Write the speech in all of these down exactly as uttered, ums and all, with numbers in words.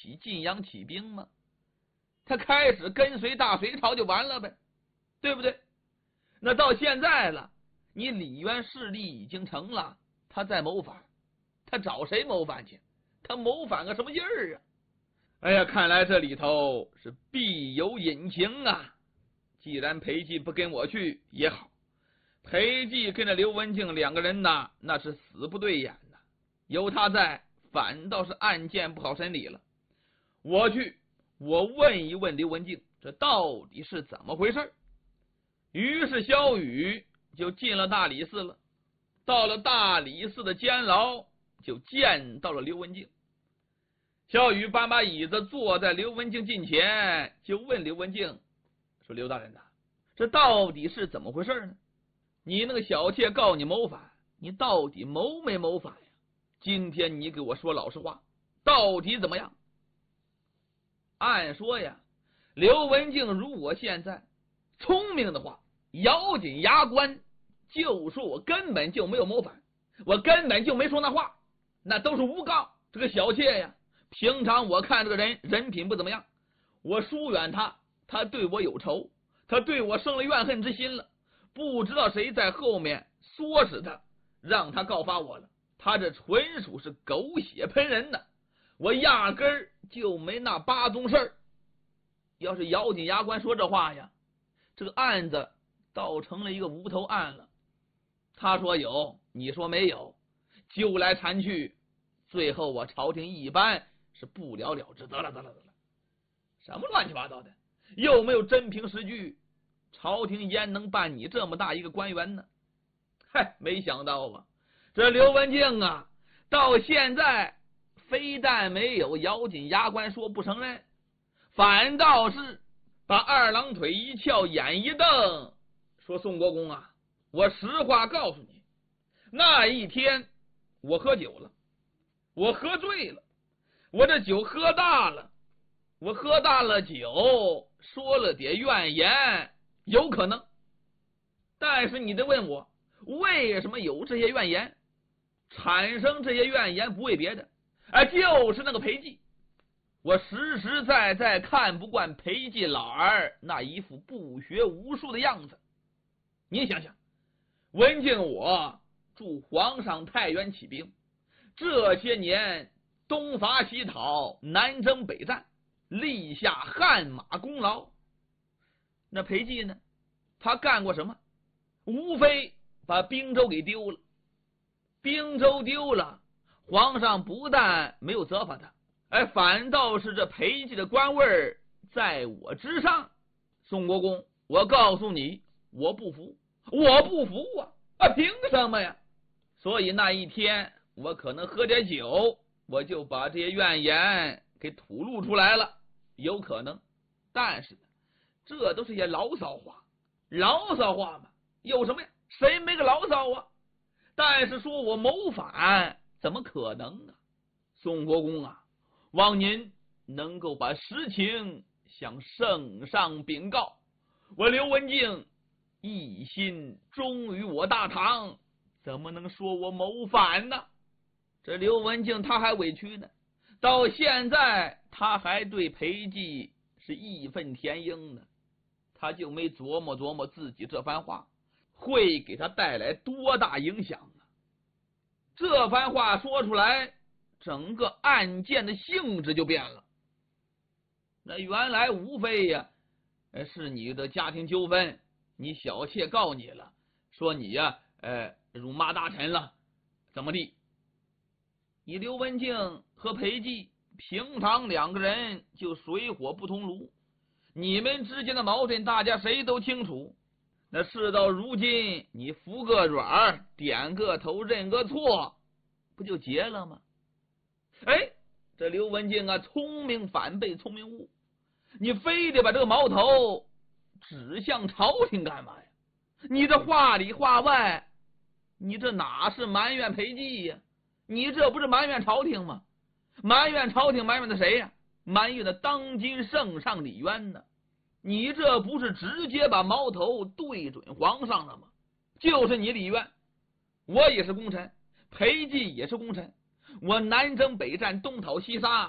起晋阳起兵吗？他开始跟随大隋朝就完了呗，对不对？那到现在了，你李渊势力已经成了，他在谋反，他找谁谋反去？他谋反个什么劲儿啊？哎呀，看来这里头是必有隐情啊！既然裴寂不跟我去也好，裴寂跟着刘文静两个人呐，那是死不对眼呐，有他在，反倒是案件不好审理了。我去，我问一问刘文静，这到底是怎么回事？于是萧雨就进了大理寺了。到了大理寺的监牢，就见到了刘文静。萧雨搬把椅子坐在刘文静近前，就问刘文静说：“刘大人呐，这到底是怎么回事呢？你那个小妾告你谋反，你到底谋没谋反呀？今天你给我说老实话，到底怎么样？”按说呀，刘文静如果现在聪明的话，咬紧牙关就说我根本就没有谋反，我根本就没说那话，那都是诬告。这个小妾呀，平常我看这个人人品不怎么样，我疏远他，他对我有仇，他对我生了怨恨之心了，不知道谁在后面唆使他，让他告发我了。他这纯属是狗血喷人的，我压根儿就没那八宗事儿。要是咬紧牙关说这话呀，这个案子倒成了一个无头案了。他说有，你说没有，揪来缠去，最后我朝廷一般是不了了之，得了得了得了，什么乱七八糟的，又没有真凭实据，朝廷焉能办你这么大一个官员呢？嗨，没想到啊，这刘文静啊，到现在非但没有咬紧牙关说不承认，反倒是把二郎腿一翘，眼一瞪，说：“宋国公啊，我实话告诉你，那一天我喝酒了，我喝醉了，我这酒喝大了，我喝大了酒，说了点怨言，有可能。但是你得问我，为什么有这些怨言？产生这些怨言不为别的，哎，就是那个裴寂。我实实在在看不惯裴寂老儿那一副不学无术的样子。你想想，文静我助皇上太原起兵，这些年东伐西讨，南征北战，立下汗马功劳。那裴寂呢？他干过什么？无非把滨州给丢了。滨州丢了，皇上不但没有责罚他，哎，反倒是这裴寂的官位在我之上。宋国公，我告诉你，我不服，我不服啊！啊，凭什么呀？所以那一天，我可能喝点酒，我就把这些怨言给吐露出来了，有可能。但是这都是些牢骚话，牢骚话嘛，有什么呀？谁没个牢骚啊？但是说我谋反，怎么可能啊？宋国公啊，望您能够把实情向圣上禀告，我刘文静一心忠于我大唐，怎么能说我谋反呢？这刘文静他还委屈呢，到现在他还对裴寂是义愤填膺呢，他就没琢磨琢磨自己这番话会给他带来多大影响啊！这番话说出来，整个案件的性质就变了。那原来无非呀，是你的家庭纠纷，你小妾告你了，说你呀，呃，辱骂大臣了，怎么地？你刘文静和裴寂平常两个人就水火不同炉，你们之间的矛盾大家谁都清楚。那事到如今，你服个软，点个头，认个错，不就结了吗？哎，这刘文静啊，聪明反被聪明误，你非得把这个矛头指向朝廷干嘛呀？你这话里话外，你这哪是埋怨裴寂呀？你这不是埋怨朝廷吗？埋怨朝廷，埋怨的谁呀？埋怨的当今圣上李渊呢？你这不是直接把矛头对准皇上了吗？就是你李渊，我也是功臣，裴寂也是功臣，我南征北战，东讨西杀，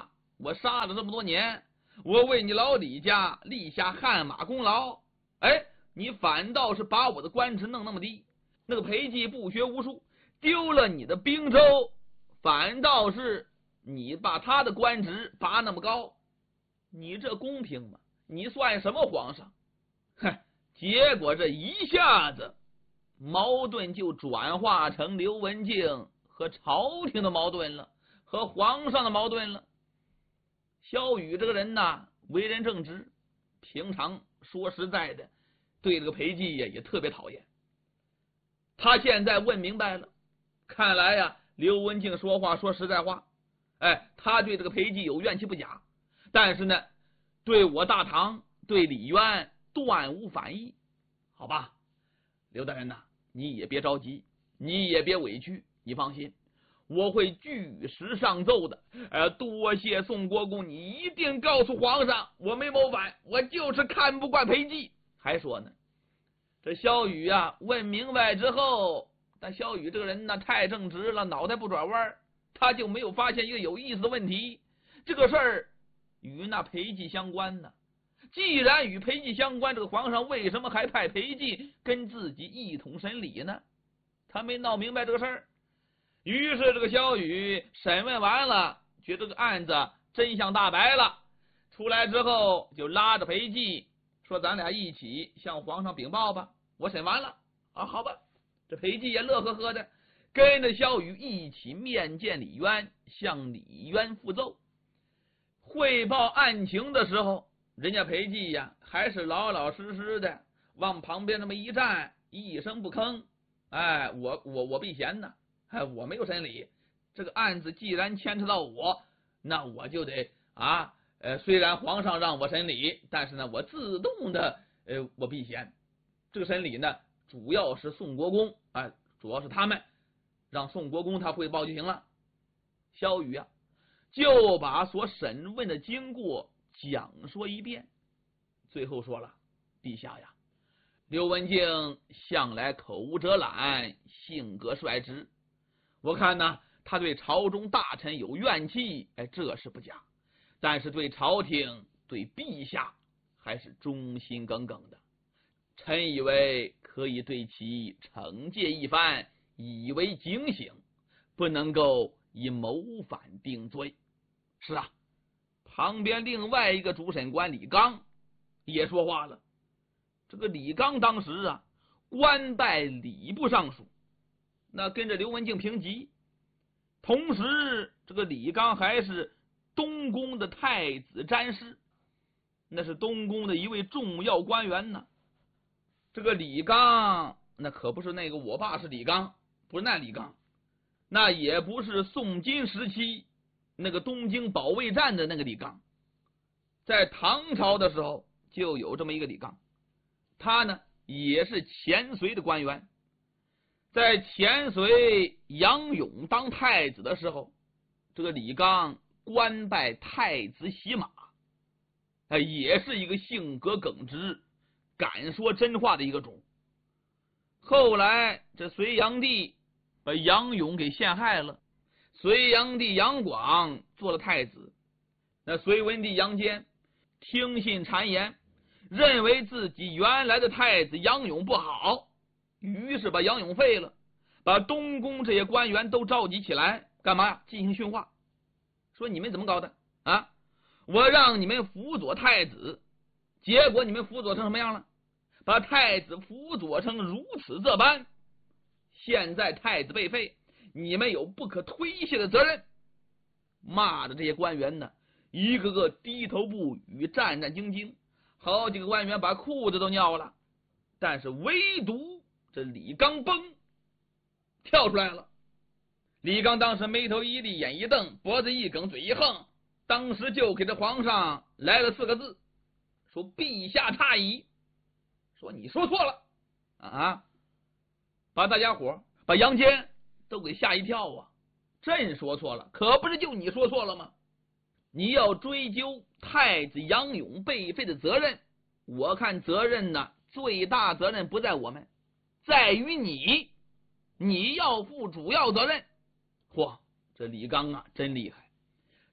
我杀了这么多年，我为你老李家立下汗马功劳，哎，你反倒是把我的官职弄那么低。那个裴寂不学无术，丢了你的兵州，反倒是你把他的官职拔那么高，你这公平吗？你算什么皇上？哼！结果这一下子矛盾就转化成刘文静和朝廷的矛盾了，和皇上的矛盾了。萧雨这个人呐，为人正直，平常说实在的，对这个裴寂也也特别讨厌。他现在问明白了，看来呀，刘文静说话说实在话，哎，他对这个裴寂有怨气不假，但是呢，对我大唐对李渊断无反意。好吧，刘大人呐，你也别着急，你也别委屈，你放心，我会据实上奏的。呃，多谢宋国公，你一定告诉皇上，我没谋反，我就是看不惯裴寂。还说呢，这萧雨啊，问明白之后，但萧雨这个人呢，太正直了，脑袋不转弯，他就没有发现一个有意思的问题，这个事儿与那裴寂相关呢。既然与裴寂相关，这个皇上为什么还派裴寂跟自己一同审理呢？他没闹明白这个事儿。于是这个萧雨审问完了，觉得这个案子真相大白了，出来之后就拉着裴寂说：“咱俩一起向皇上禀报吧，我审完了啊，好吧。”这裴寂也乐呵呵的，跟着萧雨一起面见李渊，向李渊复奏汇报案情的时候，人家裴寂呀，还是老老实实的往旁边那么一站，一声不吭。哎，我我我避嫌呢，哎，我没有审理这个案子，既然牵扯到我，那我就得啊，呃，虽然皇上让我审理，但是呢，我自动的呃，我避嫌。这个审理呢，主要是宋国公，哎，主要是他们让宋国公他汇报就行了。萧雨啊，就把所审问的经过讲说一遍，最后说了：“陛下呀，刘文静向来口无遮拦，性格率直。我看呢，他对朝中大臣有怨气，哎，这是不假。但是对朝廷、对陛下还是忠心耿耿的。臣以为可以对其惩戒一番，以为警醒，不能够以谋反定罪。”是啊，旁边另外一个主审官李纲也说话了。这个李纲当时啊，官拜礼部尚书，那跟着刘文静平级，同时这个李纲还是东宫的太子詹事，那是东宫的一位重要官员呢。这个李纲那可不是那个我爸是李纲，不是那李纲，那也不是宋金时期那个东京保卫战的那个李纲，在唐朝的时候就有这么一个李纲，他呢也是前隋的官员。在前隋杨勇当太子的时候，这个李纲官拜太子洗马，也是一个性格耿直、敢说真话的一个种。后来这隋炀帝把杨勇给陷害了，隋炀帝杨广做了太子，那隋文帝杨坚听信谗言，认为自己原来的太子杨勇不好，于是把杨勇废了，把东宫这些官员都召集起来，干嘛呀？进行训话，说你们怎么搞的啊？我让你们辅佐太子，结果你们辅佐成什么样了？把太子辅佐成如此这般，现在太子被废，你们有不可推卸的责任。骂的这些官员呢，一个个低头不语，战战兢兢，好几个官员把裤子都尿了。但是唯独这李纲崩跳出来了。李纲当时眉头一立，眼一瞪，脖子一梗，嘴一横，当时就给这皇上来了四个字，说陛下诧异，说你说错了啊！把大家伙把杨坚都给吓一跳啊！朕说错了，可不是就你说错了吗？你要追究太子杨勇被废的责任，我看责任呢，最大责任不在我们，在于你，你要负主要责任。嚯，这李纲啊真厉害，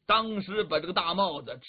当时把这个大帽子